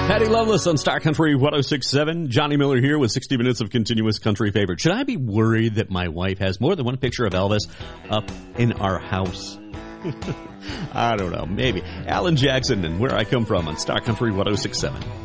Patty Loveless on Star Country 106.7. Johnny Miller here with 60 minutes of continuous country favorite. Should I be worried that my wife has more than one picture of Elvis up in our house? I don't know. Maybe. Alan Jackson and Where I Come From on Star Country 106.7.